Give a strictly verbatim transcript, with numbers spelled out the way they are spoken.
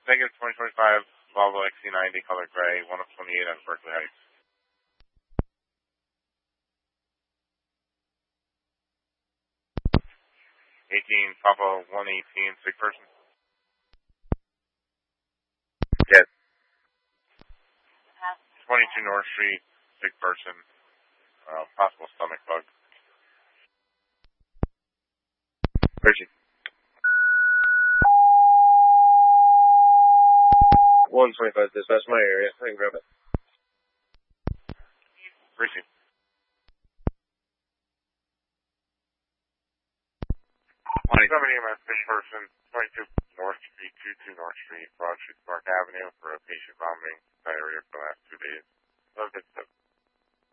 Negative twenty twenty-five Volvo X C ninety, color gray, one of twenty-eight on Berkeley Heights. eighteen Papa one eighteen, sick person. Yes. twenty-two North Street, sick person. Uh, possible stomach bug. Richie. one twenty-five dispatch, my area. I can grab it. Richie. Somebody in my sick person, twenty-two North Street, twenty-two North Street, Broad Street, Park Avenue for a patient vomiting diarrhea for the last two days. Love good stuff.